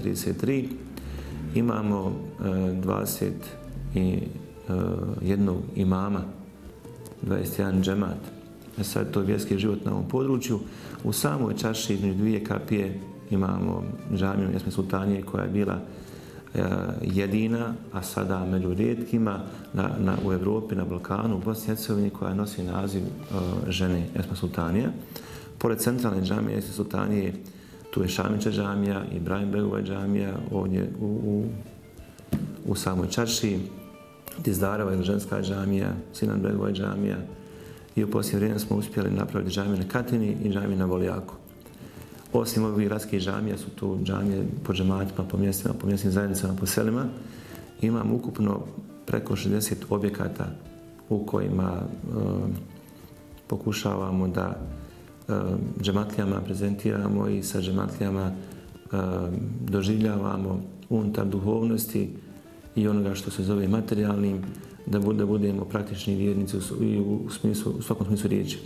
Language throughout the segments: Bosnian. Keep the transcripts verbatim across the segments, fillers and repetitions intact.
trideset tri, imamo dvadeset jedan imama, dvadeset jedan džemat. Sad to je vjerski život na ovom području. U samoj čaršiji između dvije kapije imamo džamiju Esme Sultanije koja je bila jedina, a sada među rijetkima na, na, u Evropi, na Balkanu, u Bosni i Hercegovini koja nosi naziv uh, žene Esme Sultanije. Pored centralne džamije Esme Sultanije tu je Šamića džamija, Ibrahim Begova džamija ovdje u, u, u samoj čaršiji, Dizdareva ili ženska džamija, Sinan Begova džamija i u posljednje vrijeme smo uspjeli napraviti džamiju na Katini i džamiju na Voljaku. Osim ovih gradskih džamija su tu džamije po džematima, po mjestima, po mjesnim zajednicama, po selima. Imamo ukupno preko šezdeset objekata u kojima e, pokušavamo da e, džematlijama prezentiramo i sa džematlijama e, doživljavamo unutar duhovnosti i onoga što se zove materijalnim, da, bude, da budemo praktični vjernici u, i u, smislu, u svakom smislu riječi.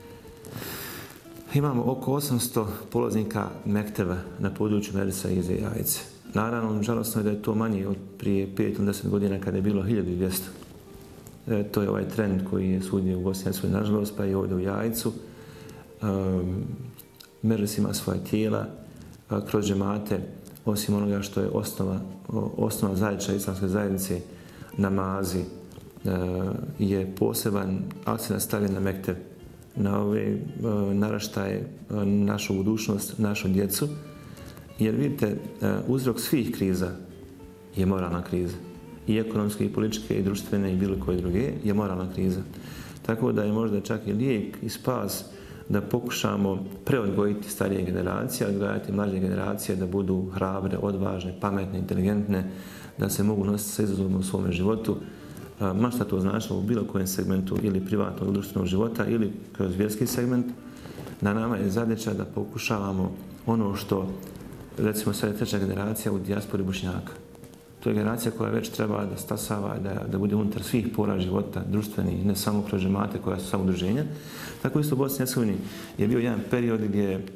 Imamo oko osamsto polaznika mekteba na području Medresa Ize Jajce. Naravno, žalostno je da je to manje od prije pet do deset godina kada je bilo hiljadu dvjesto. E, to je ovaj trend koji je svugdje u Bosni i Hercegovini, nažalost, pa i ovdje u Jajcu. Um, Medres ima svoje tijela a, kroz džemate, osim onoga što je osnova, osnova zajedničke islamske zajednice, namazi, a, je poseban akcent stavljen na mekteb, na ove naraštaje, našu budućnost, našu djecu. Jer vidite, uzrok svih kriza je moralna kriza. I ekonomske, i političke, i društvene, i bilo koje druge je moralna kriza. Tako da je možda čak i lijek i spas da pokušamo preodgojiti starije generacije, odgojati mlađe generacije da budu hrabre, odvažne, pametne, inteligentne, da se mogu nositi sa izazovima u svome životu. Ma šta to značilo u bilo kojem segmentu ili privatnog ili društvenog života ili kroz vjerski segment, na nama je zadaća da pokušavamo ono što, recimo sad je treća generacija u dijaspori Bošnjaka. To je generacija koja već treba da stasava, da, da bude unutar svih pora života, društveni, ne samo kroz džemate koja su samo udruženja. Tako isto u Bosni i Hercegovini je bio jedan period gdje, e,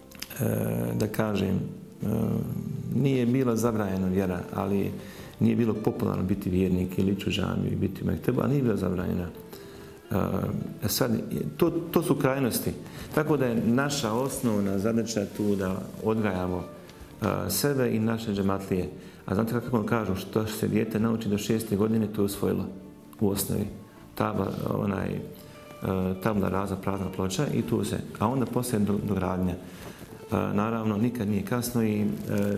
da kažem, e, nije bila zabranjena vjera, ali nije bilo popularno biti vjernik ili ići u džamiju i biti u mektebu, a nije bila zabranjena. E sad, to, to su krajnosti. Tako da je naša osnovna zadaća tu da odgajamo a, sebe i naše džematlije. A znate kako vam kažu, što se dijete nauči do šeste godine, to je usvojilo u osnovi. Tabla, onaj, a, tabla raza, prazna ploča i tu se. A onda poslije do, dogradnja. A, naravno, nikad nije kasno i a,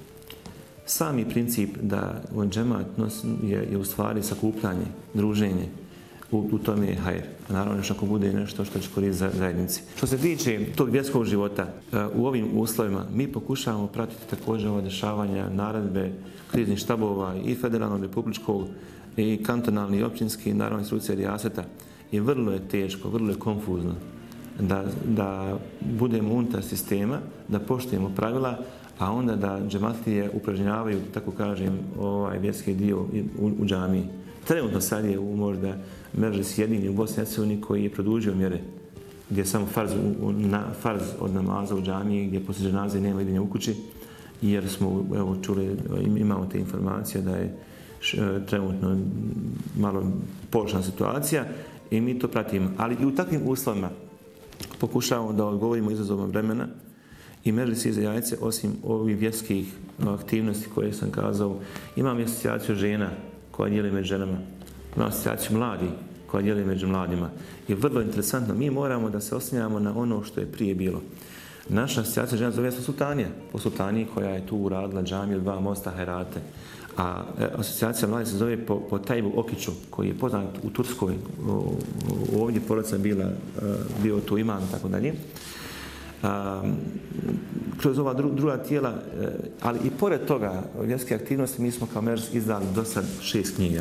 sami princip da džemat je, je u stvari sakupljanje, druženje, u, u tome je hajr. Naravno, još ako bude nešto što će koristiti za zajednici. Što se tiče tog vjerskog života, u ovim uslovima mi pokušavamo pratiti također ova dešavanja, naredbe kriznih štabova i federalnog, republičkog, i kantonalni, i općinski, naravno institucija rijaseta. I vrlo je teško, vrlo je konfuzno da, da budemo unutar sistema, da poštujemo pravila, a onda da džematlije upražnjavaju, tako kažem, ovaj vjerski dio u, u džamiji. Trenutno sad je u možda Medres jedini u Bosni i Hercegovini koji je produžio mjere, gdje je samo farz, u, na, farz od namaza u džamiji, gdje poslije dženaze nema idenja u kući, jer smo evo, čuli, imamo te informacije da je š, trenutno malo položena situacija i mi to pratimo. Ali i u takvim uslovima pokušavamo da odgovorimo izazovima vremena. I Medres Ize Jajce, osim ovih vjerskih aktivnosti koje sam kazao, imam asocijaciju žena koja dijeli među ženama, imam asocijaciju mladih koja dijeli među mladima. I vrlo interesantno, mi moramo da se oslanjamo na ono što je prije bilo. Naša asocijacija žena zove se Sultanija, po Sultaniji koja je tu uradila džamiju, dva mosta, herate. A asocijacija mladih se zove po, po Tajbu Okiću, koji je poznat u Turskoj, ovdje porodica bila, bio tu imam i tako dalje. Um, kroz ova dru, druga tijela, ali i pored toga vjerske aktivnosti mi smo kao Medres izdali do sad šest knjiga.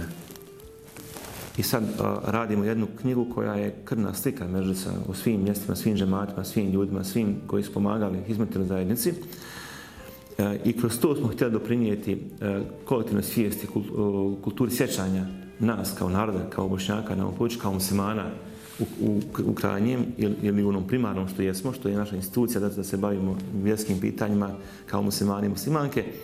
I sad uh, radimo jednu knjigu koja je krvna slika Medresa u svim mjestima, svim džematima, svim ljudima, svim koji su pomagali izmetili zajednici. Uh, I kroz to smo htjeli doprinijeti uh, kolektivnoj svijesti, kulturi sjećanja nas kao naroda, kao Bošnjaka, na području, kao muslimana, u, u, u krajnjem ili, ili u onom primarnom što jesmo, što je naša institucija da, da se bavimo vjerskim pitanjima kao muslimani i muslimanke.